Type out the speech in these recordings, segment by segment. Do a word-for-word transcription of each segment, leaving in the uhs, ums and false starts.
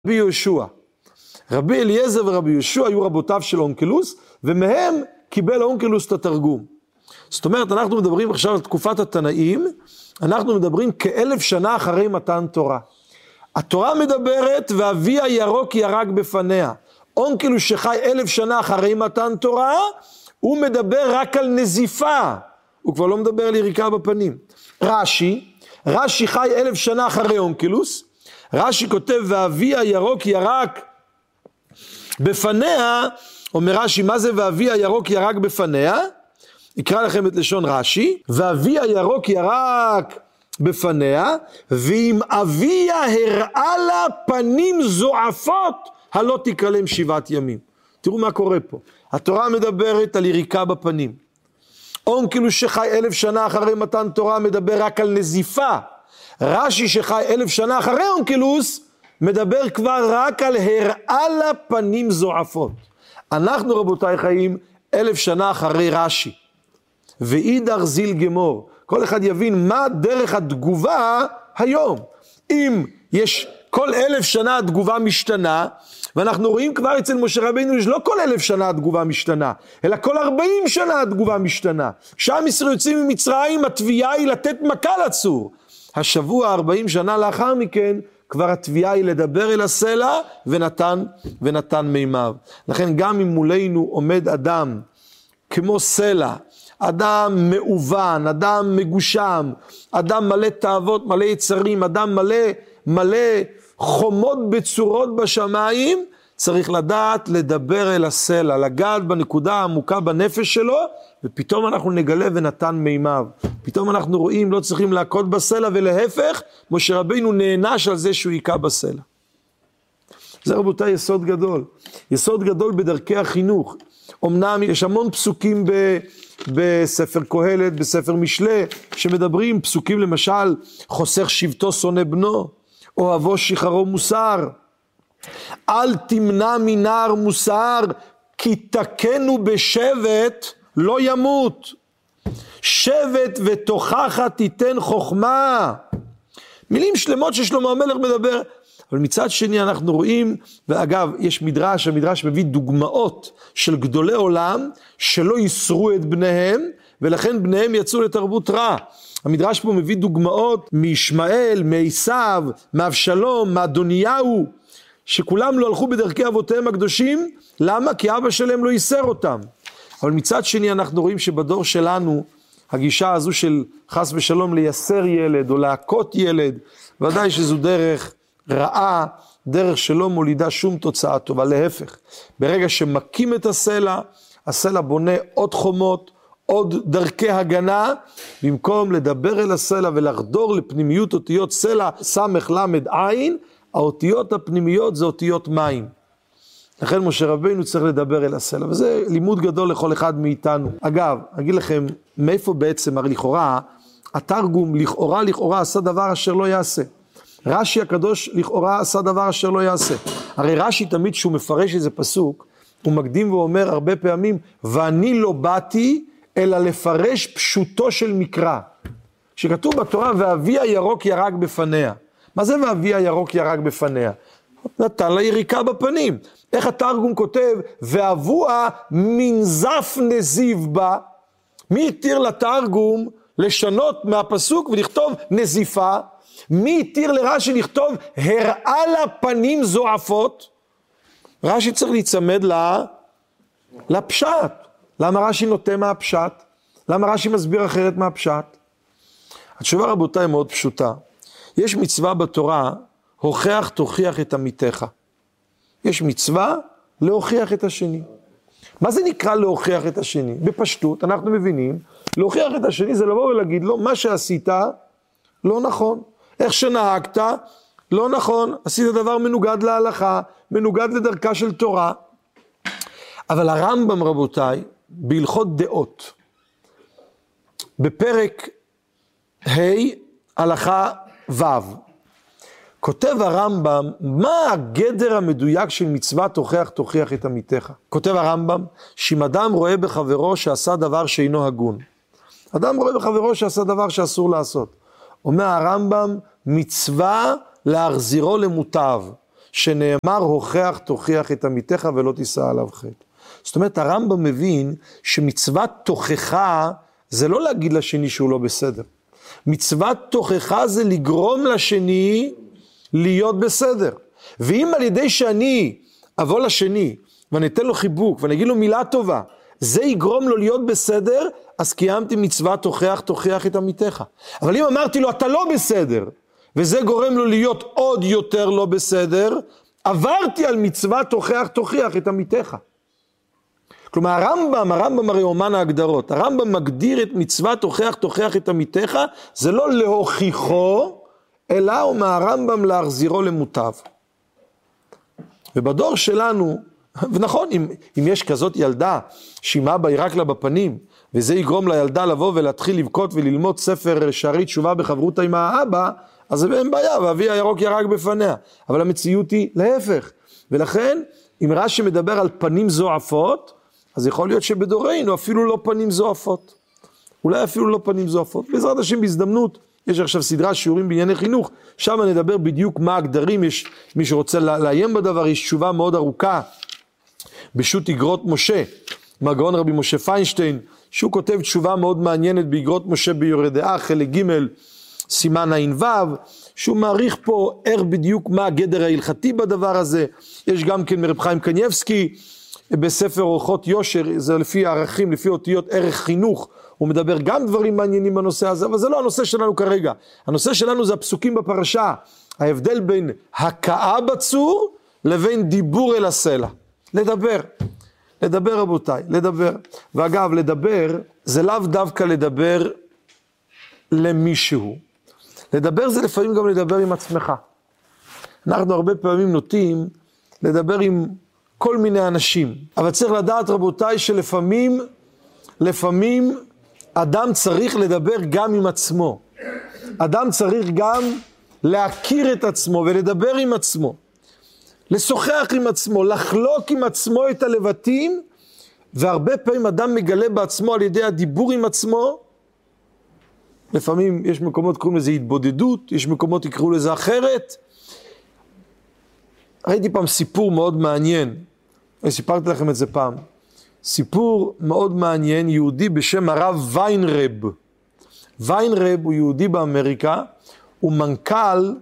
רבי יהושע. רבי אליעזר ורבי יהושע היו רבותיו של אונקלוס, ומהם קיבל אונקלוס את התרגום. זאת אומרת, אנחנו מדברים עכשיו על תקופת התנאים, אנחנו מדברים כאלף שנה אחרי מתן תורה. התורה מדברת, ואבי הירוק ירק בפניה. אונקלוס שחי אלף שנה אחרי מתן תורה, הוא מדבר רק על נזיפה, הוא כבר לא מדבר על יריקה בפנים. רש"י, רש"י חי אלף שנה אחרי אונקלוס, רש"י כותב, ואבי הירוק ירק בפניה, אומר רש"י, מה זה ואבי הירוק ירק בפניה? אקרא לכם את לשון רש"י, ואבי הירוק ירק בפניה, ואם אביה הראה לה פנים זועפות, הלא תקרלם שבעת ימים. תראו מה קורה פה. התורה מדברת על יריקה בפנים. אונקלוס שחי אלף שנה אחרי מתן תורה מדבר רק על נזיפה. רש"י שחי אלף שנה אחרי אונקלוס מדבר כבר רק על הראה לה פנים זועפות. אנחנו רבותיי חיים אלף שנה אחרי רש"י. ואידר זיל גמור. כל אחד יבין מה דרך התגובה היום. אם יש כל אלף שנה התגובה משתנה, ואנחנו רואים כבר אצל משה רבינו, יש לא כל אלף שנה התגובה משתנה, אלא כל ארבעים שנה התגובה משתנה. כשעם ישראל יוצאים ממצרים, התביעה היא לתת מכה לצור. השבוע, ארבעים שנה לאחר מכן, כבר התביעה היא לדבר אל הסלע, ונתן, ונתן מימיו. לכן גם אם מולנו עומד אדם, כמו סלע, אדם מאובן, אדם מגושם, אדם מלא תאוות, מלא יצרים, אדם מלא, מלא חומות בצורות בשמיים, צריך לדעת לדבר אל הסלע, לגעת בנקודה העמוקה בנפש שלו, ופתאום אנחנו נגלה ונתן מימיו. פתאום אנחנו רואים, לא צריכים להכות בסלע, ולהפך, משה רבינו נענש על זה שהוא יקע בסלע. זה רבותיי יסוד גדול, יסוד גדול בדרכי החינוך. אמנם יש המון פסוקים ב... בספר קהלת, בספר משלי, שמדברים פסוקים למשל, חוסך שבטו שונא בנו, אוהבו שחרו מוסר, אל תמנע מנער מוסר, כי תקנו בשבט לא ימות, שבט ותוכחה תיתן חוכמה. מילים שלמות ששלמה המלך מדבר, אבל מצד שני אנחנו רואים, ואגב יש מדרש, המדרש מביא דוגמאות של גדולי עולם שלא יסרו את בניהם, ולכן בניהם יצאו לתרבות רע. המדרש פה מביא דוגמאות מישמעאל, מעשיו, מאבשלום, מאדוניהו, שכולם לא הלכו בדרכי אבותיהם הקדושים. למה? כי אבא שלהם לא ייסר אותם. אבל מצד שני אנחנו רואים שבדור שלנו, הגישה הזו של חס ושלום לייסר ילד או להכות ילד, ודאי שזו דרך רעה, דרך שלא מולידה שום תוצאה טובה. להפך, ברגע שמקים את הסלע, הסלע בונה עוד חומות, עוד דרכי הגנה, במקום לדבר אל הסלע ולחדור לפנימיות אותיות סלע, סמך למד עין, האותיות הפנימיות זה אותיות מים. לכן משה רבינו צריך לדבר אל הסלע, וזה לימוד גדול לכל אחד מאיתנו. אגב, אגיד לכם, מאיפה בעצם, הרי לכאורה, התרגום לכאורה לכאורה עשה דבר אשר לא יעשה. רש"י הקדוש לכאורה עשה דבר אשר לא יעשה. הרי רש"י תמיד שהוא מפרש איזה פסוק, הוא מקדים ואומר הרבה פעמים, ואני לא באתי אלא לפרש פשוטו של מקרא. שכתוב בתורה, ואבי הירוק ירק בפניה. מה זה ואבי הירוק ירק בפניה? נתן לה יריקה בפנים. איך התרגום כותב, ואבוה מנזף נזיב בה. מי התיר לתרגום לשנות מהפסוק ולכתוב נזיפה? מי התיר לרש"י לכתוב הראה לה פנים זועפות? רש"י צריך להיצמד לה, לפשט. למה רש"י נוטה מהפשט? למה רש"י מסביר אחרת מהפשט? התשובה רבותיי מאוד פשוטה. יש מצווה בתורה, הוכח תוכיח את עמיתך. יש מצווה להוכיח את השני. מה זה נקרא להוכיח את השני? בפשטות אנחנו מבינים, להוכיח את השני זה לבוא ולהגיד לו, מה שעשית לא נכון. איך שנהגת לא נכון, עשית דבר מנוגד להלכה, מנוגד לדרכה של תורה. אבל הרמב"ם רבותיי, בהלכות דעות, בפרק ה' הלכה ו', כותב הרמב"ם, מה הגדר המדויק של מצוות תוכיח תוכיח את עמיתך? כותב הרמב"ם, שאם אדם רואה בחברו שעשה דבר שאינו הגון, אדם רואה בחברו שעשה דבר שאסור לעשות, אומר הרמב"ם, מצווה להחזירו למוטב, שנאמר הוכח תוכיח את עמיתך ולא תישא עליו חטא. זאת אומרת, הרמב"ם מבין שמצוות תוכחה זה לא להגיד לשני שהוא לא בסדר. מצוות תוכחה זה לגרום לשני להיות בסדר. ואם על ידי שאני אבוא לשני ואני אתן לו חיבוק ואני אגיד לו מילה טובה, זה יגרום לו להיות בסדר, אז קיימתי מצוות תוכח תוכיח את עמיתך. אבל אם אמרתי לו אתה לא בסדר, וזה גורם לו להיות עוד יותר לא בסדר, עברתי על מצוות תוכח תוכיח את עמיתך. כלומר הרמב"ם, הרמב"ם הרי אומן ההגדרות, הרמב"ם מגדיר את מצוות תוכח תוכיח את עמיתך, זה לא להוכיחו, אלא אומר הרמב"ם להחזירו למוטב. ובדור שלנו, ונכון, אם, אם יש כזאת ילדה שימה בה ירק לה בפנים, וזה יגרום לילדה לבוא ולהתחיל לבכות וללמוד ספר שערי תשובה בחברותה עם האבא, אז אין בעיה, ואבי הירוק ירק בפניה. אבל המציאות היא להפך. ולכן, אם רש"י מדבר על פנים זועפות, אז יכול להיות שבדורנו אפילו לא פנים זועפות. אולי אפילו לא פנים זועפות. בעזרת השם בהזדמנות, יש עכשיו סדרה שיעורים בענייני חינוך, שם נדבר בדיוק מה הגדרים, יש מי שרוצה לעיין בדבר, יש תשובה מאוד ארוכה, בשו"ת איגרות משה, מהגאון רבי משה פיינשטיין, שהוא כותב תשובה מאוד מעניינת באיגרות משה ביורה דעה, חלק ג' סימן עין ו', שהוא מעריך פה איך בדיוק מה הגדר ההלכתי בדבר הזה. יש גם כן מרב חיים קניבסקי, בספר אורחות יושר, זה לפי הערכים, לפי אותיות ערך חינוך, הוא מדבר גם דברים מעניינים בנושא הזה, אבל זה לא הנושא שלנו כרגע. הנושא שלנו זה הפסוקים בפרשה, ההבדל בין הכאה בצור לבין דיבור אל הסלע. לדבר, לדבר רבותיי, לדבר. ואגב, לדבר זה לאו דווקא לדבר למישהו. לדבר זה לפעמים גם לדבר עם עצמך. אנחנו הרבה פעמים נוטים לדבר עם כל מיני אנשים. אבל צריך לדעת רבותיי שלפעמים, לפעמים אדם צריך לדבר גם עם עצמו. אדם צריך גם להכיר את עצמו ולדבר עם עצמו. לשוחח עם עצמו, לחלוק עם עצמו את הלבטים, והרבה פעמים אדם מגלה בעצמו על ידי הדיבור עם עצמו. לפעמים יש מקומות קוראים לזה התבודדות, יש מקומות יקראו לזה אחרת. ראיתי פעם סיפור מאוד מעניין, אני סיפרתי לכם את זה פעם. סיפור מאוד מעניין, יהודי בשם הרב ויינרב. ויינרב הוא יהודי באמריקה, הוא מנכ"ל,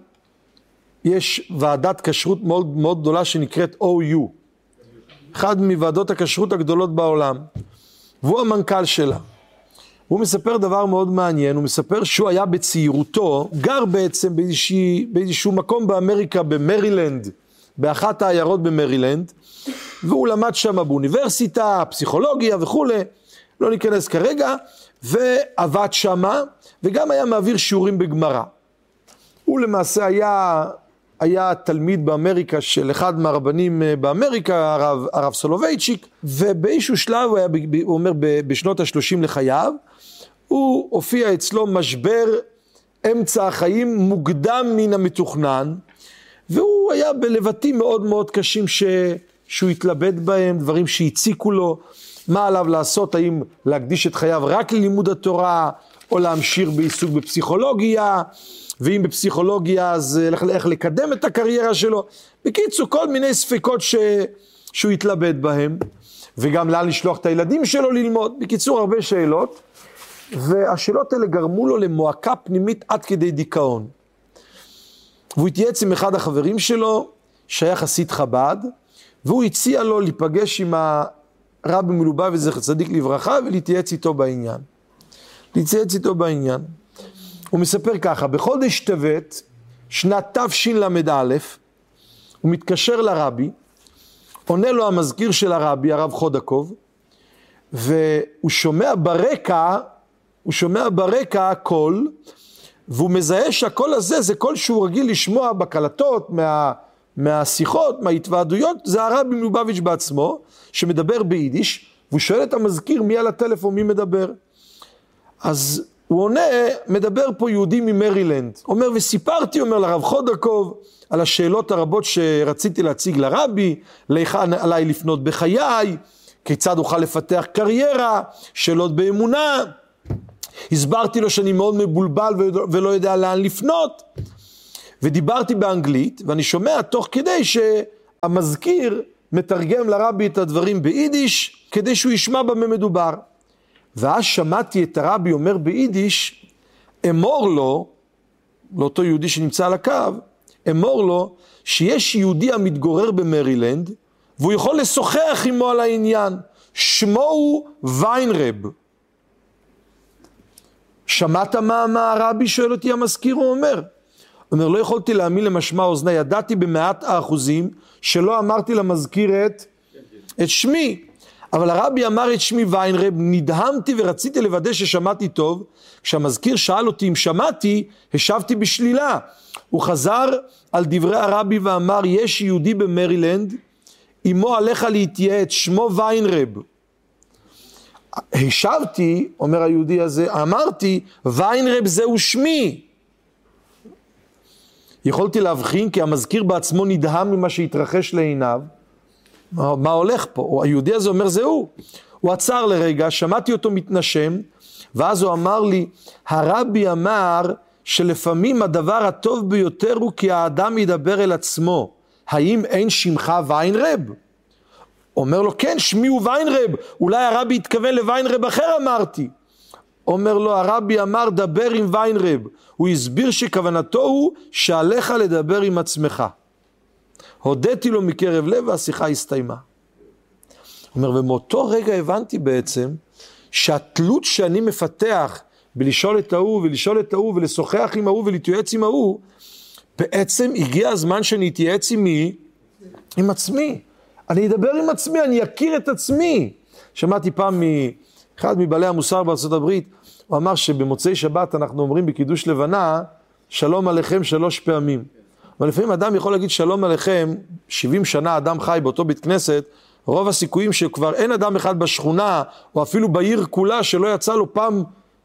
יש ועדת כשרות מאוד מאוד גדולה שנקראת או יו. אחד מוועדות הכשרות הגדולות בעולם. והוא המנכ"ל שלה. הוא מספר דבר מאוד מעניין, הוא מספר שהוא היה בצעירותו, גר בעצם באיזשהו, באיזשהו מקום באמריקה, במרילנד, באחת העיירות במרילנד, והוא למד שם באוניברסיטה, פסיכולוגיה וכו', לא ניכנס כרגע, ועבד שם, וגם היה מעביר שיעורים בגמרא. הוא למעשה היה, היה תלמיד באמריקה של אחד מהרבנים באמריקה, הרב, הרב סולובייצ'יק, ובאיזשהו שלב, הוא, היה, הוא אומר, בשנות השלושים לחייו, הוא הופיע אצלו משבר אמצע החיים מוקדם מן המתוכנן, והוא היה בלבטים מאוד מאוד קשים ש... שהוא התלבט בהם, דברים שהציקו לו, מה עליו לעשות, האם להקדיש את חייו רק ללימוד התורה, או להמשיך בעיסוק בפסיכולוגיה, ואם בפסיכולוגיה אז איך לקדם את הקריירה שלו. בקיצור, כל מיני ספקות ש... שהוא התלבט בהם, וגם לאן לשלוח את הילדים שלו ללמוד. בקיצור, הרבה שאלות, והשאלות האלה גרמו לו למועקה פנימית עד כדי דיכאון. והוא התייעץ עם אחד החברים שלו, שהיה חסיד חב"ד, והוא הציע לו להיפגש עם הרבי מלובביץ' זכר צדיק לברכה, ולהתייעץ איתו בעניין. להתייעץ איתו בעניין. הוא מספר ככה, בחודש טבת, שנת תשל"א, הוא מתקשר לרבי, עונה לו המזכיר של הרבי, הרב חודקוב, והוא שומע ברקע, הוא שומע ברקע קול, והוא מזהה שהקול הזה זה קול שהוא רגיל לשמוע בקלטות, מה, מהשיחות, מההתוועדויות, זה הרבי מלובביץ' בעצמו, שמדבר ביידיש, והוא שואל את המזכיר מי על הטלפון, מי מדבר. אז הוא עונה, מדבר פה יהודי ממרילנד. אומר, וסיפרתי, אומר לרב חודקוב, על השאלות הרבות שרציתי להציג לרבי, להיכן עליי לפנות בחיי, כיצד אוכל לפתח קריירה, שאלות באמונה. הסברתי לו שאני מאוד מבולבל ולא יודע לאן לפנות, ודיברתי באנגלית, ואני שומע תוך כדי שהמזכיר מתרגם לרבי את הדברים ביידיש, כדי שהוא ישמע במה מדובר. ואז שמעתי את הרבי אומר ביידיש, אמור לו, לאותו יהודי שנמצא על הקו, אמור לו שיש יהודי המתגורר במרילנד, והוא יכול לשוחח עמו על העניין. שמו הוא ויינרב. שמעת מה, מה הרבי שואל אותי המזכיר? הוא אומר, הוא אומר, לא יכולתי להאמין למשמע אוזני, ידעתי במאת האחוזים שלא אמרתי למזכיר את, את שמי. אבל הרבי אמר את שמי ויינרב, נדהמתי ורציתי לוודא ששמעתי טוב. כשהמזכיר שאל אותי אם שמעתי, השבתי בשלילה. הוא חזר על דברי הרבי ואמר, יש יהודי במרילנד, אמו עליך להתייעץ, שמו ויינרב. השבתי, אומר היהודי הזה, אמרתי, ויינרב זהו שמי. יכולתי להבחין, כי המזכיר בעצמו נדהם ממה שהתרחש לעיניו. מה, מה הולך פה? היהודי הזה אומר, זהו. הוא עצר לרגע, שמעתי אותו מתנשם, ואז הוא אמר לי, הרבי אמר שלפעמים הדבר הטוב ביותר הוא כי האדם ידבר אל עצמו. האם אין שמך ויינרב? אומר לו, כן, שמי הוא ויינרב. אולי הרבי התכוון לוויינרב אחר, אמרתי. אומר לו, הרבי אמר, דבר עם ויינרב. הוא הסביר שכוונתו הוא שעליך לדבר עם עצמך. הודיתי לו מקרב לב והשיחה הסתיימה. אומר, ומאותו רגע הבנתי בעצם שהתלות שאני מפתח בלשאול את ההוא ולשאול את ההוא ולשוחח עם ההוא ולהתייעץ עם ההוא, בעצם הגיע הזמן שאני אתייעץ עם מי? עם עצמי. אני אדבר עם עצמי, אני אכיר את עצמי. שמעתי פעם מאחד מבעלי המוסר בארצות הברית, הוא אמר שבמוצאי שבת אנחנו אומרים בקידוש לבנה, שלום עליכם שלוש פעמים. אבל לפעמים אדם יכול להגיד שלום עליכם, שבעים שנה אדם חי באותו בית כנסת, רוב הסיכויים שכבר אין אדם אחד בשכונה, או אפילו בעיר כולה, שלא יצא לו פעם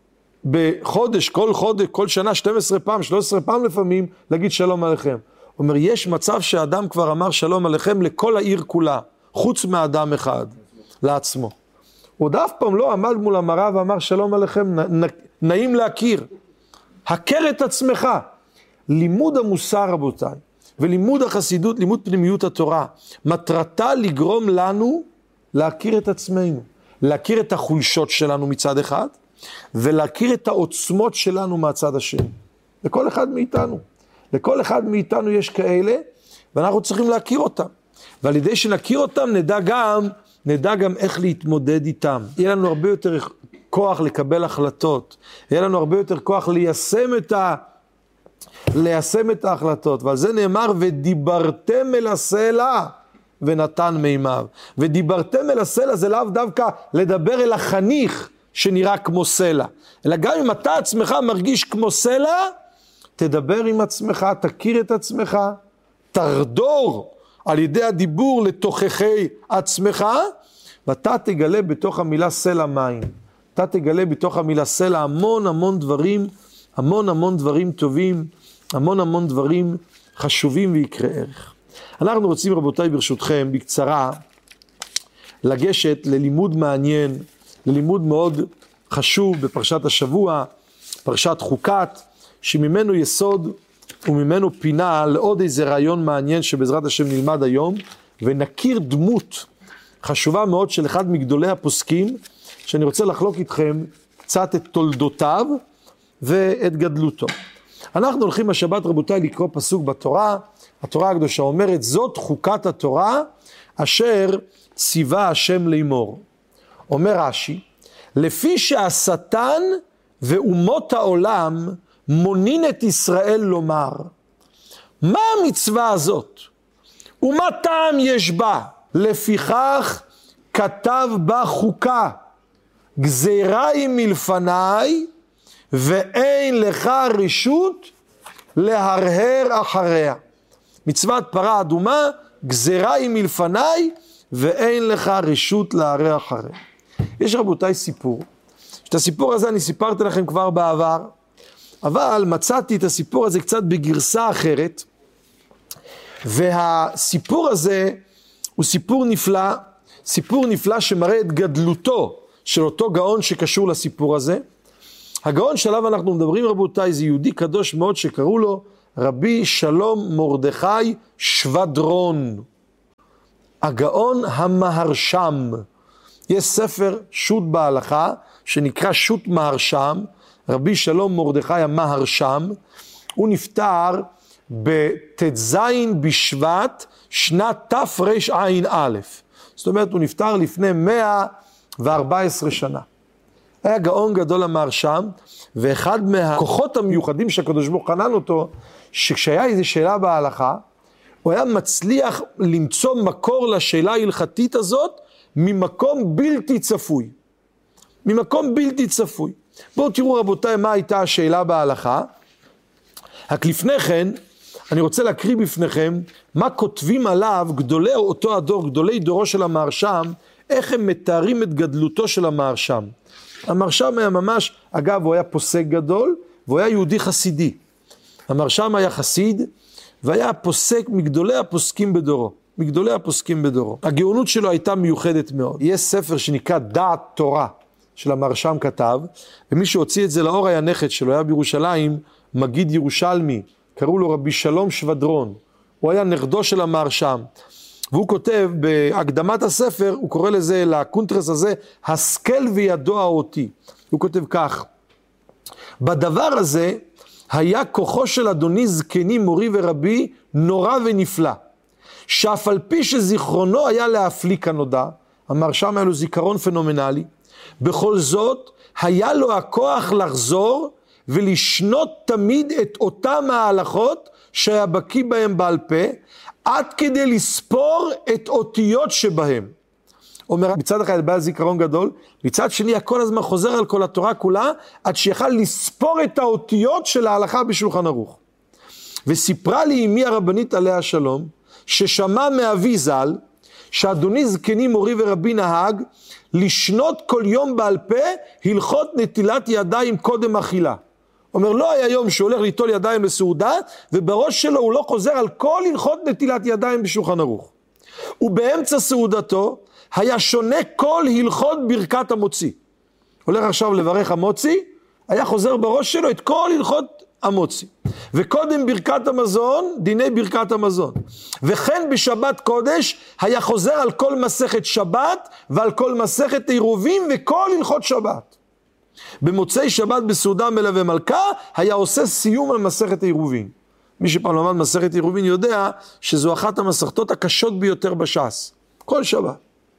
בחודש, כל חודש, כל שנה, שתים עשרה פעם, שלוש עשרה פעם לפעמים, להגיד שלום עליכם. הוא אומר, יש מצב שאדם כבר אמר שלום עליכם לכל העיר כולה, חוץ מאדם אחד, לעצמו. הוא עוד אף פעם לא עמד מול המראה ואמר שלום עליכם, נ, נ, נעים להכיר. הכר את עצמך. לימוד המוסר, רבותיי, ולימוד החסידות, לימוד פנימיות התורה, מטרתה לגרום לנו להכיר את עצמנו, להכיר את החולשות שלנו מצד אחד, ולהכיר את העוצמות שלנו מהצד השני. לכל אחד מאיתנו. לכל אחד מאיתנו יש כאלה, ואנחנו צריכים להכיר אותם. ועל ידי שנכיר אותם, נדע גם, נדע גם איך להתמודד איתם. יהיה לנו הרבה יותר כוח לקבל החלטות. יהיה לנו הרבה יותר כוח ליישם את ה... ליישם את ההחלטות. ועל זה נאמר, ודיברתם אל הסלע ונתן מימיו. ודיברתם אל הסלע זה לאו דווקא לדבר אל החניך שנראה כמו סלע. אלא גם אם אתה עצמך מרגיש כמו סלע, תדבר עם עצמך, תכיר את עצמך, תרדור על ידי הדיבור לתוככי עצמך, ואתה תגלה בתוך המילה סלע מים. אתה תגלה בתוך המילה סלע המון המון דברים, המון המון דברים טובים, המון המון דברים חשובים ויקרי ערך. אנחנו רוצים, רבותיי, ברשותכם, בקצרה, לגשת ללימוד מעניין, ללימוד מאוד חשוב בפרשת השבוע, פרשת חוקת, שממנו יסוד וממנו פינה לעוד איזה רעיון מעניין שבעזרת השם נלמד היום, ונכיר דמות חשובה מאוד של אחד מגדולי הפוסקים, שאני רוצה לחלוק איתכם קצת את תולדותיו ואת גדלותו. אנחנו הולכים השבת, רבותיי, לקרוא פסוק בתורה. התורה הקדושה אומרת, זאת חוקת התורה אשר ציווה השם לאמור. אומר רש"י, לפי שהשטן ואומות העולם מונין את ישראל לומר, מה המצווה הזאת? ומה טעם יש בה? לפיכך כתב בה חוקה, גזירה היא מלפניי, ואין לך רשות להרהר אחריה. מצוות פרה אדומה, גזירה היא מלפניי, ואין לך רשות להרהר אחריה. יש, רבותיי, סיפור. את הסיפור הזה אני סיפרתי לכם כבר בעבר, אבל מצאתי את הסיפור הזה קצת בגרסה אחרת, והסיפור הזה הוא סיפור נפלא, סיפור נפלא שמראה את גדלותו של אותו גאון שקשור לסיפור הזה. הגאון שעליו אנחנו מדברים, רבותיי, זה יהודי קדוש מאוד שקראו לו רבי שלום מרדכי שבדרון, הגאון המהרשם. יש ספר שו"ת בהלכה שנקרא שו"ת מהרשם, רבי שלום מרדכי המהרשם. הוא נפטר בתז בשבט שנת תרע"א. זאת אומרת, הוא נפטר לפני מאה וארבע עשרה שנה. היה גאון גדול המהרשם, ואחד מהכוחות המיוחדים שהקדוש ברוך הוא חנן אותו, שכשהיה איזו שאלה בהלכה, הוא היה מצליח למצוא מקור לשאלה ההלכתית הזאת, ממקום בלתי צפוי. ממקום בלתי צפוי. בואו תראו רבותיי מה הייתה השאלה בהלכה. רק לפני כן, אני רוצה להקריא בפניכם מה כותבים עליו גדולי אותו הדור, גדולי דורו של המהרשם, איך הם מתארים את גדלותו של המהרשם. המהרשם היה ממש, אגב, הוא היה פוסק גדול, והוא היה יהודי חסידי. המהרשם היה חסיד, והיה פוסק מגדולי הפוסקים בדורו. מגדולי הפוסקים בדורו. הגאונות שלו הייתה מיוחדת מאוד. יש ספר שנקרא דעת תורה, של המהרשם כתב, ומי שהוציא את זה לאור היה נכד שלו, היה בירושלים, מגיד ירושלמי, קראו לו רבי שלום שבדרון, הוא היה נכדו של המהרשם, והוא כותב בהקדמת הספר, הוא קורא לזה, לקונטרס הזה, השכל וידוע אותי. הוא כותב כך, בדבר הזה היה כוחו של אדוני זקני מורי ורבי נורא ונפלא, שאף על פי שזיכרונו היה להפליא כנודע, המהרשם היה לו זיכרון פנומנלי, בכל זאת היה לו הכוח לחזור ולשנות תמיד את אותם ההלכות שהיה בקיא בהם בעל פה, עד כדי לספור את אותיות שבהם. אומר, מצד אחד בא זיכרון גדול, מצד שני הכל הזמן חוזר על כל התורה כולה, עד שיכל לספור את האותיות של ההלכה בשולחן ערוך. וסיפרה לי אמי הרבנית עליה שלום, ששמע מאבי ז"ל, שאדוני זקני מורי ורבי נהג, לשנות כל יום בעל פה, הלכות נטילת ידיים קודם אכילה. אומר, לא היה יום שהוא הולך ליטול ידיים לסעודה, ובראש שלו הוא לא חוזר על כל הלכות נטילת ידיים בשולחן ערוך. ובאמצע סעודתו, היה שונה כל הלכות ברכת המוציא. הולך עכשיו לברך המוציא, היה חוזר בראש שלו את כל הלכות המוציא. וקודם ברכת המזון, דיני ברכת המזון. וכן בשבת קודש, היה חוזר על כל מסכת שבת, ועל כל מסכת עירובים, וכל הלכות שבת. במוצאי שבת בסעודה מלווה מלכה, היה עושה סיום על מסכת עירובין. מי שפעם למד מסכת עירובין יודע, שזו אחת המסכתות הקשות ביותר בש"ס. כל שבת.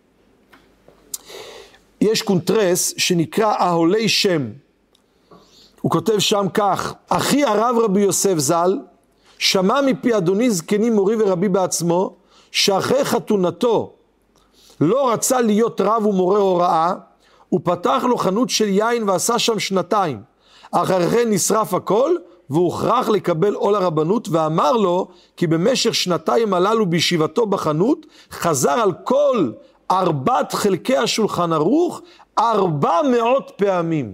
יש קונטרס שנקרא אהולי שם. הוא כותב שם כך, אחי הרב רבי יוסף ז"ל, שמע מפי אדוני זקני מורי ורבי בעצמו, שאחרי חתונתו לא רצה להיות רב ומורה הוראה, הוא פתח לו חנות של יין ועשה שם שנתיים. אחרי כן נשרף הכל, והוא הוכרח לקבל עול הרבנות, ואמר לו כי במשך שנתיים הללו בישיבתו בחנות, חזר על כל ארבעת חלקי השולחן ערוך, ארבע מאות פעמים.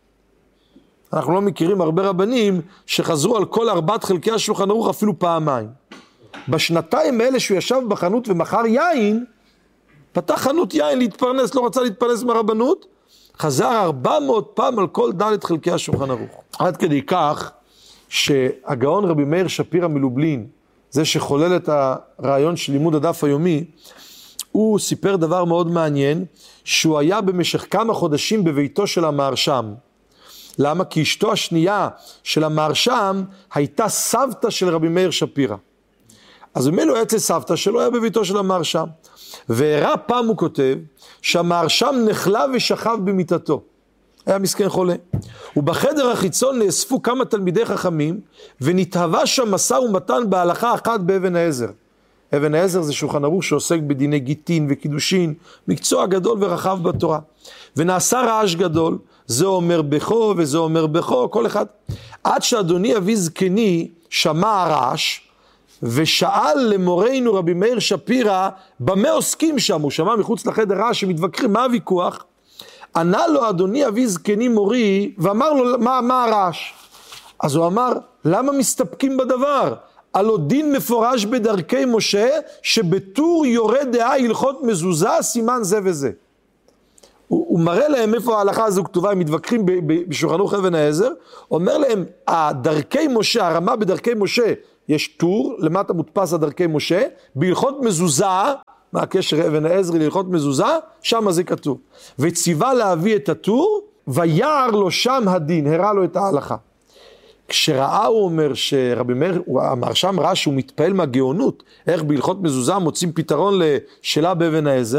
אנחנו לא מכירים הרבה רבנים שחזרו על כל ארבעת חלקי השולחן ערוך אפילו פעמיים. בשנתיים האלה שהוא ישב בחנות ומכר יין, פתח חנות יין להתפרנס, לא רצה להתפרנס מהרבנות, חזר ארבע מאות פעם על כל ד' חלקי השולחן ערוך. עד כדי כך שהגאון רבי מאיר שפירא מלובלין, זה שחולל את הרעיון של לימוד הדף היומי, הוא סיפר דבר מאוד מעניין, שהוא היה במשך כמה חודשים בביתו של המהרשם. למה? כי אשתו השנייה של המהרשם הייתה סבתא של רבי מאיר שפירא. אז ממילא הוא היה אצל סבתא שלו, היה בביתו של המהרשם. והראה פעם הוא כותב, שהמהרשם נחלה ושכב במיטתו. היה מסכן חולה. ובחדר החיצון נאספו כמה תלמידי חכמים, ונתהווה שם משא ומתן בהלכה אחת באבן העזר. אבן העזר זה שולחן ערוך שעוסק בדיני גיטין וקידושין, מקצוע גדול ורחב בתורה. ונעשה רעש גדול, זה אומר בכו וזה אומר בכו, כל אחד. עד שאדוני אבי זקני שמע הרעש, ושאל למורנו רבי מאיר שפירא, במה עוסקים שם? הוא שמע מחוץ לחדר רעש שמתווכחים, מה הוויכוח? ענה לו אדוני אבי זקני מורי, ואמר לו מה, מה הרעש? אז הוא אמר, למה מסתפקים בדבר? הלא דין מפורש בדרכי משה, שבטור יורה דעה הלכות מזוזה, סימן זה וזה. הוא, הוא מראה להם איפה ההלכה הזו כתובה, הם מתווכחים בשולחן ערוך אבן העזר, אומר להם, הדרכי משה, הרמה בדרכי משה, יש טור, למטה מודפס הדרכי משה, בהלכות מזוזה, מה הקשר אבן העזר להלכות מזוזה? שם זה כתוב. וציווה להביא את הטור, ויער לו שם הדין, הראה לו את ההלכה. כשראה הוא אומר שרבי מאיר, המהרש"ם ראה שהוא מתפעל מהגאונות, איך בהלכות מזוזה מוצאים פתרון לשאלה באבן העזר,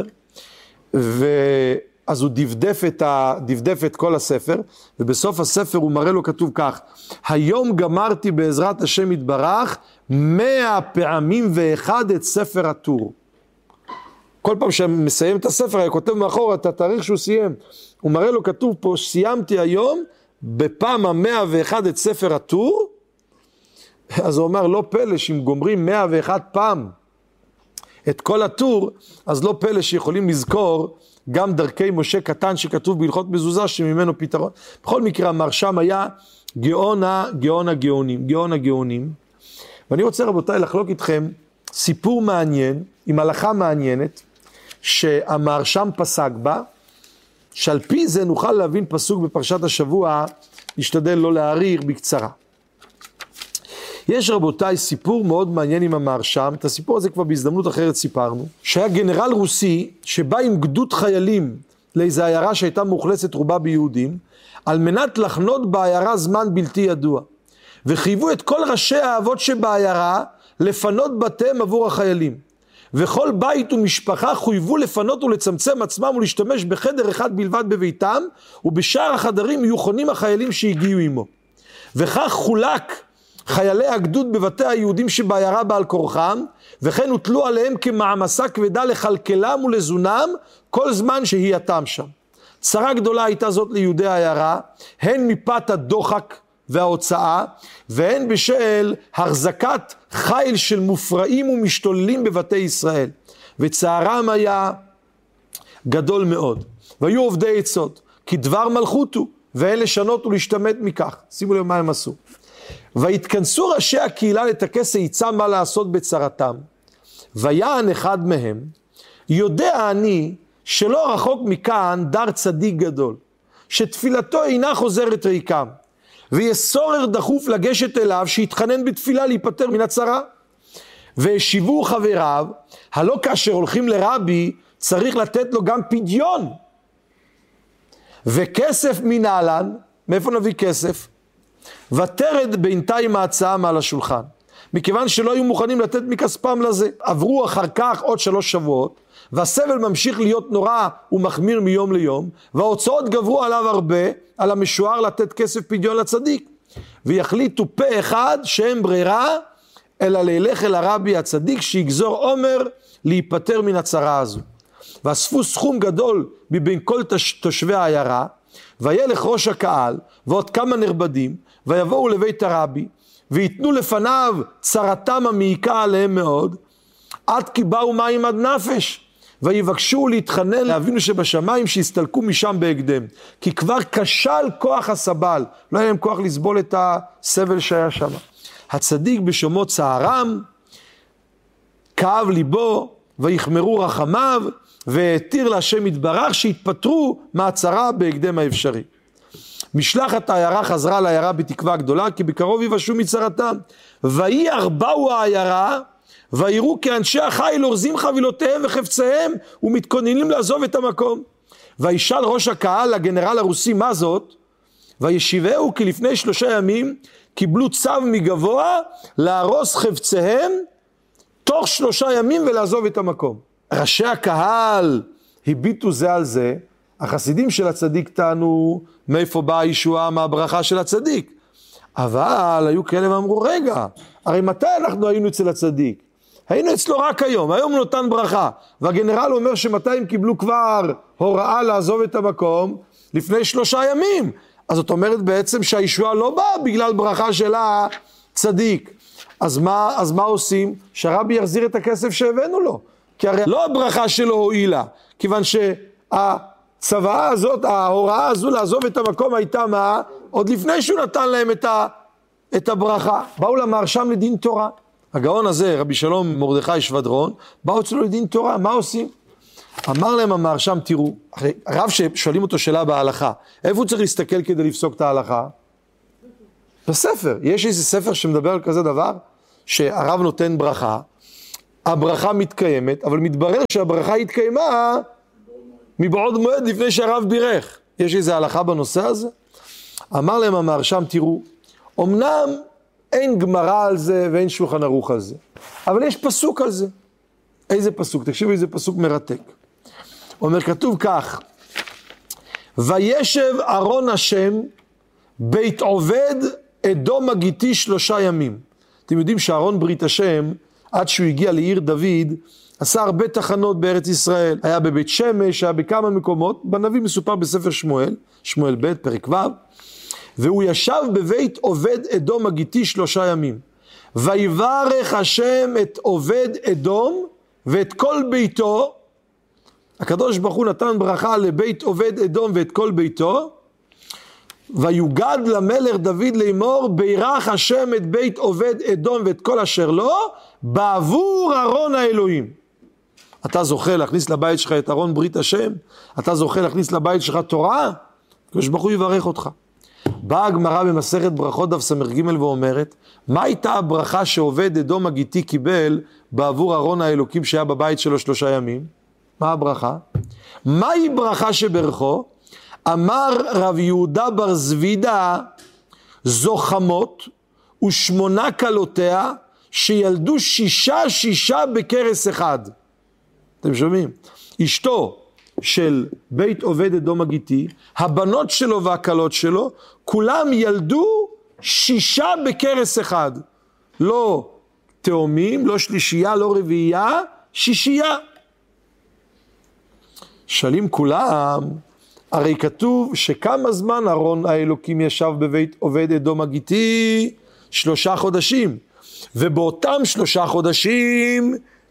ואז הוא דפדף את, ה, דפדף את כל הספר, ובסוף הספר הוא מראה לו כתוב כך, היום גמרתי בעזרת השם יתברך, מאה פעמים ואחד את ספר הטור. כל פעם שמסיים את הספר, הוא כותב מאחור את התאריך שהוא סיים, הוא מראה לו כתוב פה, סיימתי היום, בפעם המאה ואחד את ספר הטור, אז הוא אומר, לא פלא שאם גומרים מאה ואחד פעם את כל הטור, אז לא פלא שיכולים לזכור גם דרכי משה קטן שכתוב בהלכות מזוזה שממנו פתרון. בכל מקרה, המהרש"ם היה גאון הגאון הגאונים, גאון הגאונים. ואני רוצה רבותיי לחלוק איתכם סיפור מעניין, עם הלכה מעניינת, שהמהרש"ם פסק בה, שעל פי זה נוכל להבין פסוק בפרשת השבוע, נשתדל לא להאריך בקצרה. יש רבותיי סיפור מאוד מעניין עם המהרש"ם, את הסיפור הזה כבר בהזדמנות אחרת סיפרנו, שהיה גנרל רוסי שבא עם גדוד חיילים לאיזו עיירה שהייתה מאוכלסת רובה ביהודים, על מנת לחנות בעיירה זמן בלתי ידוע. וחייבו את כל ראשי האבות שבעיירה לפנות בתיהם עבור החיילים. וכל בית ומשפחה חויבו לפנות ולצמצם עצמם ולהשתמש בחדר אחד בלבד בביתם, ובשאר החדרים יהיו חונים החיילים שהגיעו עמו. וכך חולק חיילי הגדוד בבתי היהודים שבעיירה בעל כורחם, וכן הוטלו עליהם כמעמסה כבדה לכלכלם ולזונם כל זמן שהייתם שם. צרה גדולה הייתה זאת ליהודי העיירה, הן מפאת הדוחק וההוצאה, והן בשל החזקת חיל של מופרעים ומשתוללים בבתי ישראל. וצערם היה גדול מאוד. והיו עובדי עצות, כי דבר מלכות הוא, ואין לשנות ולהשתמט מכך. שימו לב מה הם עשו. והתכנסו ראשי הקהילה לתקס עצה מה לעשות בצרתם. ויען אחד מהם, יודע אני שלא רחוק מכאן דר צדיק גדול, שתפילתו אינה חוזרת ריקם, ויסורר דחוף לגשת אליו שיתחנן בתפילה להיפטר מן הצרה. והשיבו חבריו, הלא כאשר הולכים לרבי צריך לתת לו גם פדיון וכסף מנהלן. מאיפה נביא כסף? ותרד בינתיים ההצעה מעל השולחן, מכיוון שלא היו מוכנים לתת מכספם לזה. עברו אחר כך עוד שלוש שבועות, והסבל ממשיך להיות נורא ומחמיר מיום ליום, וההוצאות גברו עליו הרבה, על המשוער לתת כסף פדיון לצדיק. ויחליטו פה אחד שאין ברירה, אלא ללך אל הרבי הצדיק שיגזור עומר להיפטר מן הצרה הזו. ואספו סכום גדול מבין כל תושבי העיירה, וילך ראש הקהל ועוד כמה נרבדים, ויבואו לבית הרבי, ויתנו לפניו צרתם המעיקה עליהם מאוד, עד כי באו מים עד נפש, ויבקשו להתחנן לאבינו שבשמיים שיסתלקו משם בהקדם, כי כבר כשל כוח הסבל, לא היה להם כוח לסבול את הסבל שהיה שם. הצדיק בשומעו צערם, כאב ליבו, ויחמרו רחמיו, והתיר להשם יתברך שיתפטרו מהצרה בהקדם האפשרי. משלחת העיירה חזרה לעיירה בתקווה גדולה, כי בקרוב יבשו מצרתם. ויהי ארבעו העיירה, ויראו כאנשי החיל אורזים חבילותיהם וחפציהם, ומתכוננים לעזוב את המקום. וישאל ראש הקהל לגנרל הרוסי מה זאת, וישיבהו כי לפני שלושה ימים קיבלו צו מגבוה להרוס חפציהם תוך שלושה ימים ולעזוב את המקום. ראשי הקהל הביטו זה על זה, החסידים של הצדיק טענו מאיפה באה הישועה מהברכה של הצדיק. אבל היו כאלה ואמרו, רגע, הרי מתי אנחנו היינו אצל הצדיק? היינו אצלו רק היום, היום הוא נותן ברכה. והגנרל אומר שמתי הם קיבלו כבר הוראה לעזוב את המקום? לפני שלושה ימים. אז זאת אומרת בעצם שהישועה לא באה בגלל ברכה של הצדיק. אז מה, אז מה עושים? שהרבי יחזיר את הכסף שהבאנו לו. כי הרי לא הברכה שלו הועילה, כיוון שהצוואה הזאת, ההוראה הזו לעזוב את המקום הייתה מה? עוד לפני שהוא נתן להם את, ה, את הברכה. באו למהרש"ם לדין תורה. הגאון הזה, רבי שלום מרדכי שבדרון, באו אצלו לדין תורה. מה עושים? אמר להם המהרש"ם, תראו, הרב ששואלים אותו שאלה בהלכה, איפה הוא צריך להסתכל כדי לפסוק את ההלכה? בספר. יש איזה ספר שמדבר על כזה דבר, שהרב נותן ברכה, הברכה מתקיימת, אבל מתברר שהברכה התקיימה מבעוד מועד לפני שהרב בירך. יש איזה הלכה בנושא הזה? אמר להם המהרש"ם, תראו, אמנם אין גמרא על זה ואין שולחן ערוך על זה, אבל יש פסוק על זה. איזה פסוק? תקשיבו, איזה פסוק מרתק. אומר, כתוב כך, וישב ארון השם בית עובד אדום הגיתי שלושה ימים. אתם יודעים שארון ברית השם, עד שהוא הגיע לעיר דוד, עשה הרבה תחנות בארץ ישראל. היה בבית שמש, היה בכמה מקומות, בנביא מסופר בספר שמואל, שמואל ב' פרק ו', והוא ישב בבית עובד אדום הגיתי שלושה ימים. ויברך השם את עובד אדום ואת כל ביתו, הקדוש ברוך הוא נתן ברכה לבית עובד אדום ואת כל ביתו, ויוגד למלך דוד לאמור, בירך השם את בית עובד אדום ואת כל אשר לו, בעבור ארון האלוהים. אתה זוכה להכניס לבית שלך את ארון ברית השם? אתה זוכה להכניס לבית שלך תורה? הקדוש ברוך הוא יברך אותך. באה הגמרא במסכת ברכות דף סמ"ג ואומרת, מה הייתה הברכה שעובד אדום הגיתי קיבל בעבור ארון האלוקים שהיה בבית שלו שלושה ימים? מה הברכה? מהי ברכה שברכו? אמר רב יהודה בר זבידה, זו חמות ושמונה כלותיה שילדו שישה שישה בקרס אחד. אתם שומעים? אשתו של בית עובד אדום הגיתי, הבנות שלו והכלות שלו, כולם ילדו שישה בקרס אחד. לא תאומים, לא שלישייה, לא רביעייה, שישייה. שואלים כולם, הרי כתוב שכמה זמן ארון האלוקים ישב בבית עובד אדום הגיתי? שלושה חודשים. ובאותם שלושה חודשים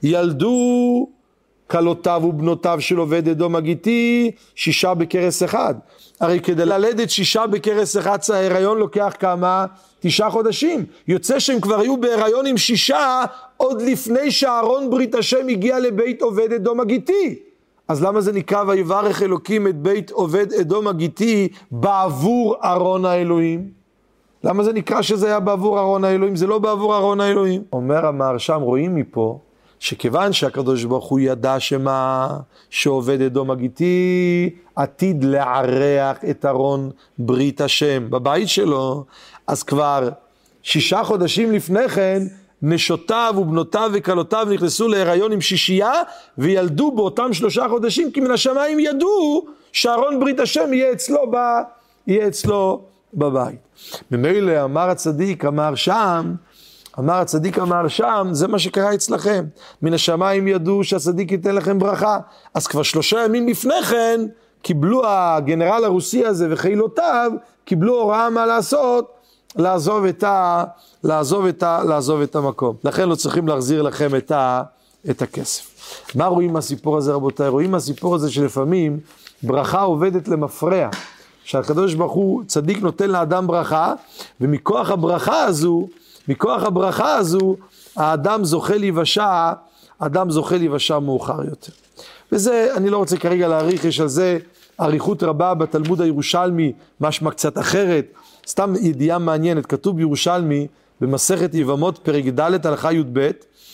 ילדו כלותיו ובנותיו של עובד אדום הגיתי שישה בקרס אחד. הרי כדי ללדת שישה בקרס אחד ההיריון לוקח כמה? תשעה חודשים. יוצא שהם כבר היו בהיריון עם שישה עוד לפני שארון ברית השם הגיע לבית עובד אדום הגיתי. אז למה זה נקרא ויברך אלוקים את בית עובד אדום הגיתי בעבור ארון האלוהים? למה זה נקרא שזה היה בעבור ארון האלוהים? זה לא בעבור ארון האלוהים. אומר המהרש"ם, רואים מפה שכיוון שהקדוש ברוך הוא ידע שמה שעובד אדום הגיתי עתיד לערח את ארון ברית השם בבית שלו, אז כבר שישה חודשים לפני כן נשותיו ובנותיו וכלותיו נכנסו להיריון עם שישייה וילדו באותם שלושה חודשים, כי מן השמיים ידעו שארון ברית השם יהיה אצלו, ב... יהיה אצלו בבית. ממילא אמר הצדיק אמר שם, אמר הצדיק אמר שם, זה מה שקרה אצלכם. מן השמיים ידעו שהצדיק ייתן לכם ברכה. אז כבר שלושה ימים לפני כן קיבלו הגנרל הרוסי הזה וחילותיו, קיבלו הוראה מה לעשות, לעזוב את ה... לעזוב את ה... לעזוב את המקום. לכן לא צריכים להחזיר לכם את ה... את הכסף. מה רואים מהסיפור הזה רבותיי? רואים מהסיפור הזה שלפעמים ברכה עובדת למפרע. שהקדוש ברוך הוא צדיק נותן לאדם ברכה, ומכוח הברכה הזו, מכוח הברכה הזו, האדם זוכה להיוושע, האדם זוכה להיוושע מאוחר יותר. וזה, אני לא רוצה כרגע להאריך, יש על זה אריכות רבה בתלמוד הירושלמי, משמע קצת אחרת, סתם ידיעה מעניינת, כתוב בירושלמי, במסכת יבמות פרק ד' הלכה י"ב,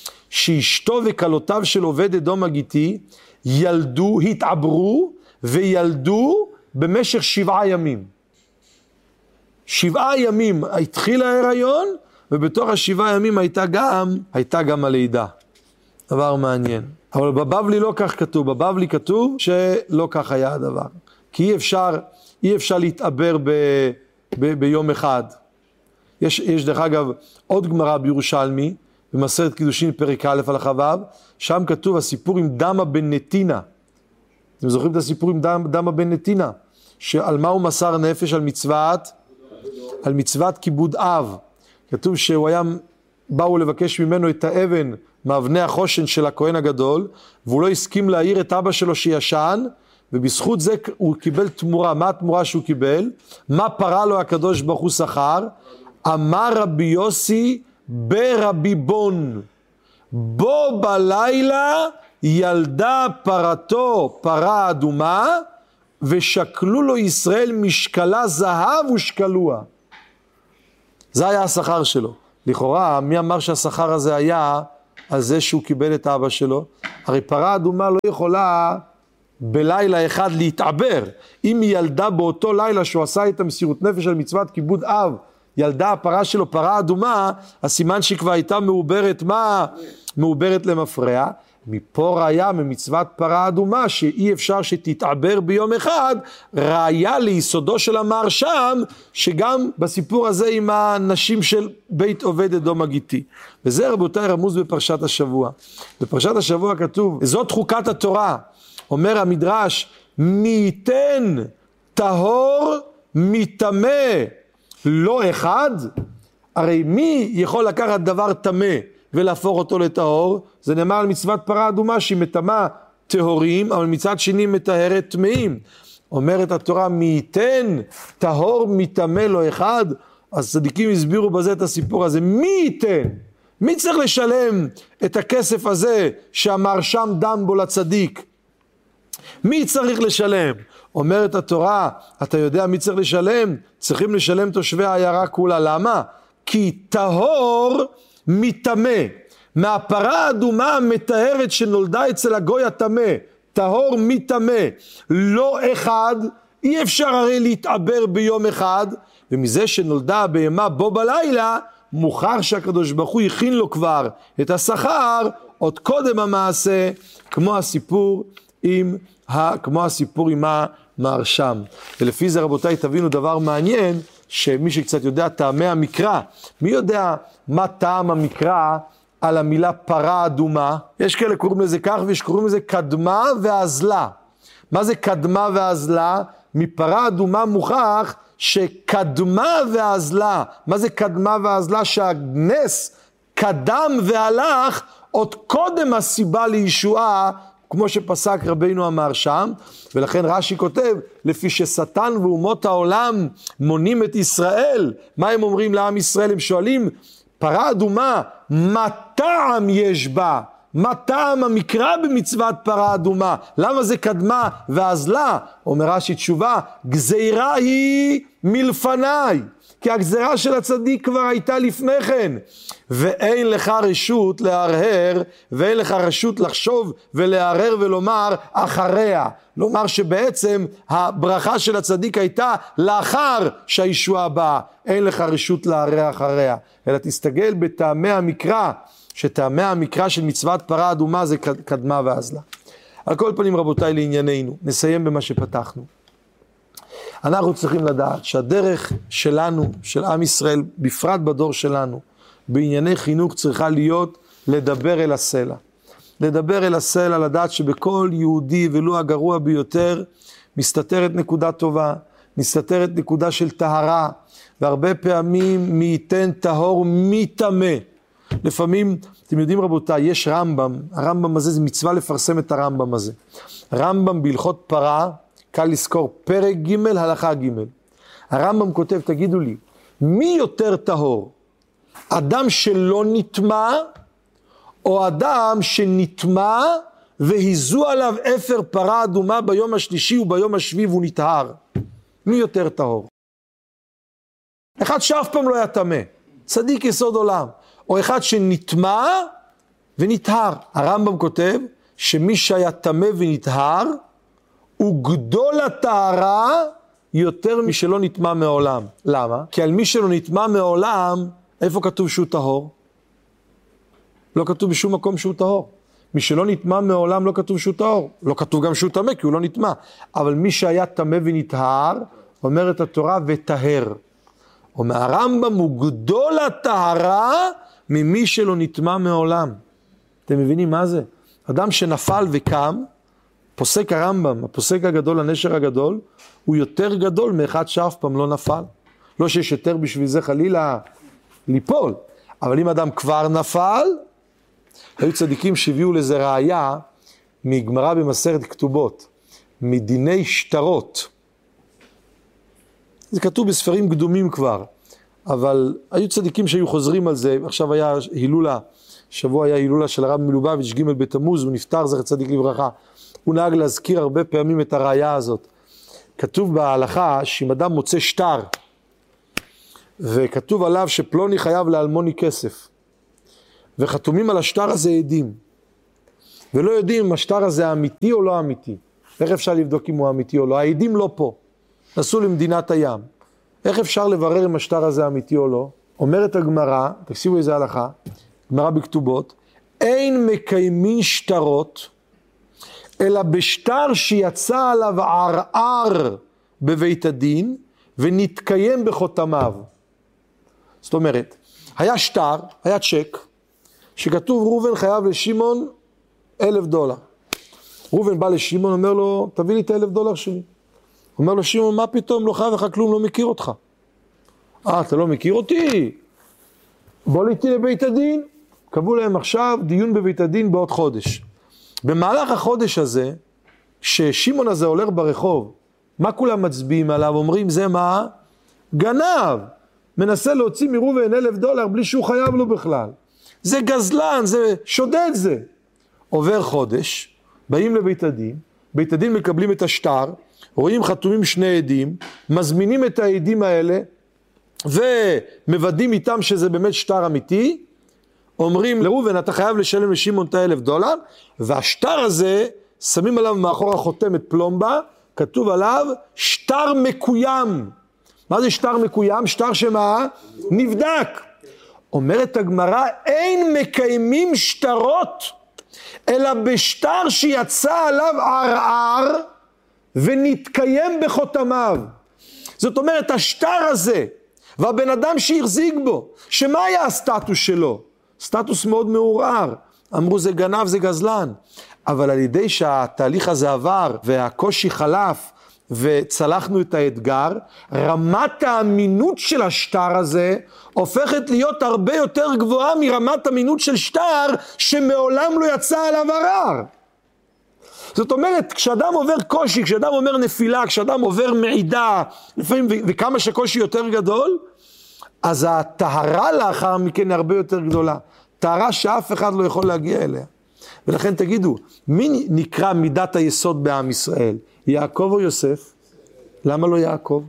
שאשתו וכלותיו של עובד אדום הגיתי, ילדו, התעברו וילדו במשך שבעה ימים. שבעה ימים התחיל ההיריון, ובתוך השבעה ימים הייתה גם, הייתה גם הלידה. דבר מעניין. אבל בבבלי לא כך כתוב, בבבלי כתוב שלא כך היה הדבר. כי אי אפשר, אי אפשר להתעבר ב, ב, ביום אחד. יש, יש דרך אגב עוד גמרא בירושלמי, במסכת קידושין פרק א' הלכה ו', שם כתוב הסיפור עם דמה בן נתינה. אתם זוכרים את הסיפור עם דמה, דמה בן נתינה? שעל מה הוא מסר נפש? על מצוות, על מצוות כיבוד אב. כתוב שהוא היה, באו לבקש ממנו את האבן מאבני החושן של הכהן הגדול, והוא לא הסכים להעיר את אבא שלו שישן, ובזכות זה הוא קיבל תמורה. מה התמורה שהוא קיבל? מה פרה לו הקדוש ברוך הוא שכר? אמר רבי יוסי ברבי בון, בו בלילה ילדה פרתו פרה אדומה, ושקלו לו ישראל משקלה זהב ושקלוה. זה היה השכר שלו. לכאורה, מי אמר שהשכר הזה היה על זה שהוא קיבל את אבא שלו? הרי פרה אדומה לא יכולה בלילה אחד להתעבר. אם היא ילדה באותו לילה שהוא עשה את המסירות נפש על מצוות כיבוד אב, ילדה הפרה שלו פרה אדומה, הסימן שהיא כבר הייתה מעוברת מה? מעוברת למפרע. מפה ראיה ממצוות פרה אדומה שאי אפשר שתתעבר ביום אחד, ראיה ליסודו של המהרש"ם שגם בסיפור הזה עם הנשים של בית עובד אדום הגיתי. וזה רבותיי רמוז בפרשת השבוע. בפרשת השבוע כתוב, זאת חוקת התורה, אומר המדרש, מי ייתן טהור מטמא לא אחד? הרי מי יכול לקחת דבר טמא ולהפוך אותו לטהור? זה נאמר על מצוות פרה אדומה שהיא מטמאה טהורים, אבל מצד שני מטהרת טמאים. אומרת התורה, מי ייתן טהור מטמא לא אחד? אז צדיקים הסבירו בזה את הסיפור הזה. מי ייתן? מי צריך לשלם את הכסף הזה שהמהרש"ם דם בו לצדיק? מי צריך לשלם? אומרת התורה, אתה יודע מי צריך לשלם? צריכים לשלם תושבי העיירה כולה. למה? כי טהור מטמא. מהפרה האדומה המטהרת שנולדה אצל הגוי הטמא, טהור מטמא, לא אחד, אי אפשר הרי להתעבר ביום אחד, ומזה שנולדה הבהמה בו בלילה, מוכר שהקדוש ברוך הוא הכין לו כבר את השכר, עוד קודם המעשה, כמו הסיפור עם, ה, כמו הסיפור עם המהרש"ם. ולפי זה רבותיי תבינו דבר מעניין, שמי שקצת יודע טעמי המקרא, מי יודע מה טעם המקרא על המילה פרה אדומה? יש כאלה קוראים לזה כך ויש קוראים לזה קדמה ואזלה. מה זה קדמה ואזלה? מפרה אדומה מוכח שקדמה ואזלה. מה זה קדמה ואזלה? שהנס קדם והלך עוד קודם הסיבה לישועה, כמו שפסק רבינו המהרש"ם. ולכן רש"י כותב, לפי ששטן ואומות העולם מונים את ישראל, מה הם אומרים לעם ישראל? הם שואלים, פרה אדומה, מה טעם יש בה? מה טעם המקרא במצוות פרה אדומה? למה זה קדמה ואזלה? אומר רש"י תשובה, גזירה היא מלפניי, כי הגזירה של הצדיק כבר הייתה לפני כן, ואין לך רשות להרהר, ואין לך רשות לחשוב ולהרהר ולומר אחריה. לומר שבעצם הברכה של הצדיק הייתה לאחר שהישועה באה, אין לך רשות להרהר אחריה, אלא תסתגל בטעמי המקרא, שטעמי המקרא של מצוות פרה אדומה זה קדמה ואזלה. על כל פנים רבותיי לענייננו, נסיים במה שפתחנו. אנחנו צריכים לדעת שהדרך שלנו, של עם ישראל, בפרט בדור שלנו, בענייני חינוך צריכה להיות לדבר אל הסלע. לדבר אל הסלע, לדעת שבכל יהודי ולו הגרוע ביותר, מסתתרת נקודה טובה, מסתתרת נקודה של טהרה, והרבה פעמים מי ייתן טהור מטמא. לפעמים, אתם יודעים רבותיי, יש רמב"ם, הרמב"ם הזה זה מצווה לפרסם את הרמב"ם הזה. רמב"ם בהלכות פרה, קל לזכור, פרק ג' הלכה ג'. הרמב"ם כותב, תגידו לי, מי יותר טהור? אדם שלא נטמא, או אדם שנטמא והיזו עליו אפר פרה אדומה ביום השלישי וביום השביעי והוא נטהר? מי יותר טהור? אחד שאף פעם לא היה טמא, צדיק יסוד עולם, או אחד שנטמא ונטהר. הרמב"ם כותב שמי שהיה טמא ונטהר, הוא גדול הטהרה יותר משלא נטמא מעולם. למה? כי על מי שלא נטמא מעולם, איפה כתוב שהוא טהור? לא כתוב בשום מקום שהוא טהור. מי שלא נטמא מעולם לא כתוב שהוא טהור. לא כתוב גם שהוא טמא כי הוא לא נטמא. אבל מי שהיה טמא ונטהר, אומרת התורה וטהר. אומר הרמב"ם הוא גדול הטהרה ממי שלא נטמא מעולם. אתם מבינים מה זה? אדם שנפל וקם, פוסק הרמב"ם, הפוסק הגדול, הנשר הגדול, הוא יותר גדול מאחד שאף פעם לא נפל. לא שיש יותר בשביל זה חלילה ליפול, אבל אם אדם כבר נפל, היו צדיקים שהביאו לזה ראיה מגמרא במסכת כתובות, מדיני שטרות. זה כתוב בספרים קדומים כבר, אבל היו צדיקים שהיו חוזרים על זה. עכשיו היה הילולה שבוע היה הילולה של הרב מלובביץ' ג' בתמוז, הוא נפטר, זכר צדיק לברכה. הוא נהג להזכיר הרבה פעמים את הראיה הזאת. כתוב בהלכה שאם אדם מוצא שטר, וכתוב עליו שפלוני חייב לאלמוני כסף, וחתומים על השטר הזה עדים, ולא יודעים אם השטר הזה אמיתי או לא אמיתי. איך אפשר לבדוק אם הוא אמיתי או לא? העדים לא פה, נסעו למדינת הים. איך אפשר לברר אם השטר הזה אמיתי או לא? אומרת הגמרא, תקשיבו איזה הלכה, גמרא בכתובות, אין מקיימים שטרות, אלא בשטר שיצא עליו ערער בבית הדין, ונתקיים בחותמיו. זאת אומרת, היה שטר, היה צ'ק, שכתוב ראובן חייב לשמעון אלף דולר. ראובן בא לשמעון, אומר לו, תביא לי את האלף דולר שלי. אומר לו, שמעון, מה פתאום? לא חייב לך כלום, לא מכיר אותך. אה, אתה לא מכיר אותי? בוא איתי לבית הדין. קבעו להם עכשיו דיון בבית הדין בעוד חודש. במהלך החודש הזה, ששמעון הזה הולך ברחוב, מה כולם מצביעים עליו? אומרים, זה מה? גנב. מנסה להוציא מראובן אלף דולר בלי שהוא חייב לו בכלל. זה גזלן, זה שודד זה. עובר חודש, באים לבית הדין, בית הדין מקבלים את השטר, רואים חתומים שני עדים, מזמינים את העדים האלה, ומוודאים איתם שזה באמת שטר אמיתי, אומרים לראובן, אתה חייב לשלם לשמעון את האלף דולר, והשטר הזה, שמים עליו מאחור החותמת פלומבה, כתוב עליו, שטר מקוים. מה זה שטר מקוים? שטר שמה? נבדק. אומרת הגמרא, אין מקיימים שטרות, אלא בשטר שיצא עליו ערער, ונתקיים בחותמיו. זאת אומרת, השטר הזה, והבן אדם שהחזיק בו, שמה היה הסטטוס שלו? סטטוס מאוד מעורער. אמרו זה גנב, זה גזלן. אבל על ידי שהתהליך הזה עבר, והקושי חלף, וצלחנו את האתגר, רמת האמינות של השטר הזה, הופכת להיות הרבה יותר גבוהה מרמת אמינות של שטר, שמעולם לא יצא עליו ערר. זאת אומרת, כשאדם עובר קושי, כשאדם עובר נפילה, כשאדם עובר מעידה, לפעמים, וכמה שקושי יותר גדול, אז הטהרה לאחר מכן הרבה יותר גדולה. טהרה שאף אחד לא יכול להגיע אליה. ולכן תגידו, מי נקרא מידת היסוד בעם ישראל? יעקב או יוסף? למה לא יעקב?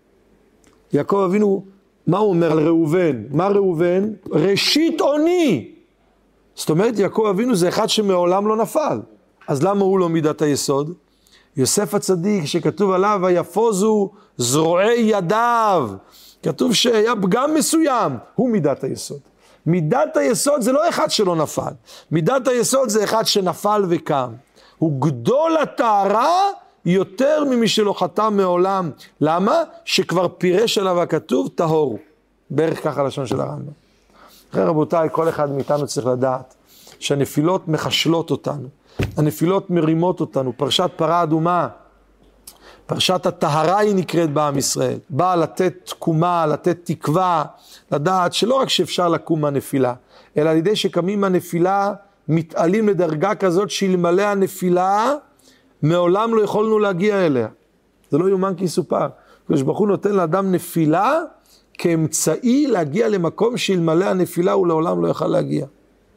יעקב אבינו, מה הוא אומר על ראובן? מה ראובן? ראשית עוני. זאת אומרת, יעקב אבינו זה אחד שמעולם לא נפל. אז למה הוא לא מידת היסוד? יוסף הצדיק שכתוב עליו, היפוזו זרועי ידיו. כתוב שהיה פגם מסוים, הוא מידת היסוד. מידת היסוד זה לא אחד שלא נפל. מידת היסוד זה אחד שנפל וקם. הוא גדול הטהרה יותר ממי שלא חטא מעולם. למה? שכבר פירש עליו הכתוב טהור. בערך ככה לשון של הרמב"ם. אחרי רבותיי, כל אחד מאיתנו צריך לדעת שהנפילות מחשלות אותנו. הנפילות מרימות אותנו. פרשת פרה אדומה, פרשת הטהרה היא נקראת בעם ישראל. באה לתת תקומה, לתת תקווה, לדעת שלא רק שאפשר לקום מהנפילה, אלא על ידי שקמים מהנפילה, מתעלים לדרגה כזאת שאלמלא הנפילה, מעולם לא יכולנו להגיע אליה. זה לא יומן כי סופר. הקדוש ברוך הוא נותן לאדם נפילה, כאמצעי להגיע למקום שאלמלא הנפילה הוא לעולם לא יוכל להגיע.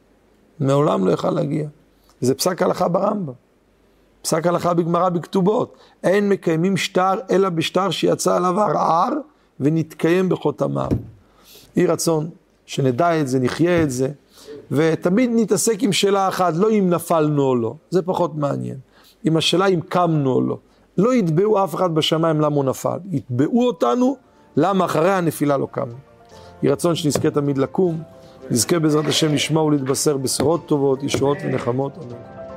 מעולם לא יוכל להגיע. זה פסק הלכה ברמב"ם. פסק הלכה בגמרא בכתובות. אין מקיימים שטר אלא בשטר שיצא עליו ערער ונתקיים בחותמיו. יהי רצון שנדע את זה, נחיה את זה, ותמיד נתעסק עם שאלה אחת, לא אם נפלנו או לא, זה פחות מעניין. עם השאלה אם קמנו או לא. לא יתבעו אף אחד בשמיים למה הוא נפל. יתבעו אותנו למה אחרי הנפילה לא קמנו. יהי רצון שנזכה תמיד לקום, נזכה בעזרת השם לשמוע ולהתבשר בשורות טובות, ישועות ונחמות. אמן.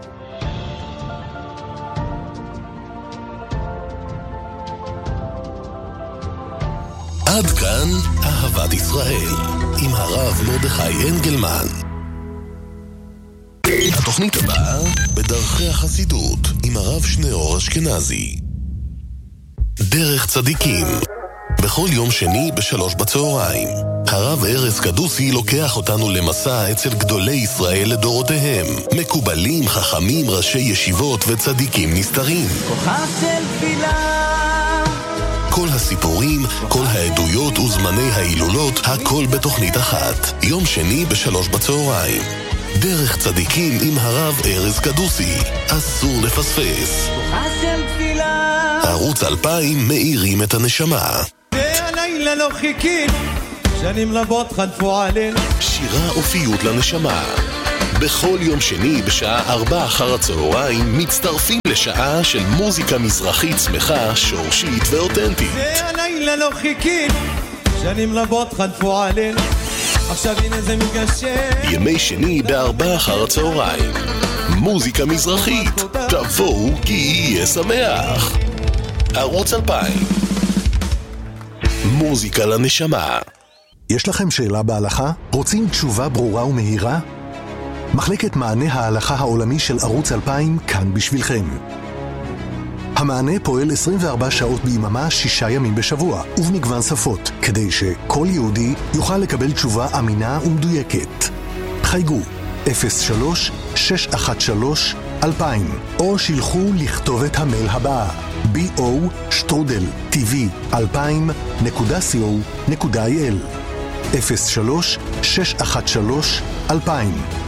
עד כאן אהבת ישראל עם הרב מרדכי אנגלמן. התוכנית הבאה בדרכי החסידות עם הרב שניאור אשכנזי. דרך צדיקים, בכל יום שני בשלוש בצהריים. הרב ארז קדוסי לוקח אותנו למסע אצל גדולי ישראל לדורותיהם, מקובלים, חכמים, ראשי ישיבות וצדיקים נסתרים. כוחה של תפילה, כל הסיפורים, כל העדויות וזמני ההילולות, הכל בתוכנית אחת. יום שני בשלוש בצהריים. דרך צדיקים עם הרב ארז קדוסי. אסור לפספס. כוחה של תפילה. ערוץ אלפיים מאירים את הנשמה. והלילה לא חיכינו, שנים רבות חלפו עלינו. שירה אופיות לנשמה. בכל יום שני בשעה ארבע אחר הצהריים מצטרפים לשעה של מוזיקה מזרחית שמחה, שורשית ואותנטית. והלילה לא חיכינו, שנים רבות חלפו עלינו. עכשיו הנה זה מתגשם. ימי שני בארבע אחר הצהריים. מוזיקה מזרחית. תבואו כי יהיה שמח. ערוץ אלפיים. מוזיקה לנשמה. יש לכם שאלה בהלכה? רוצים תשובה ברורה ומהירה? מחלקת מענה ההלכה העולמי של ערוץ אלפיים כאן בשבילכם. המענה פועל עשרים וארבע שעות ביממה, שישה ימים בשבוע, ובמגוון שפות, כדי שכל יהודי יוכל לקבל תשובה אמינה ומדויקת. חייגו אפס שלוש שש אחת שלוש אלפיים, או שילחו לכתובת המייל הבאה בי או שטרודל טי וי אלפיים נקודה סי או נקודה איי אל אפס שלוש שש אחת שלוש אלפיים.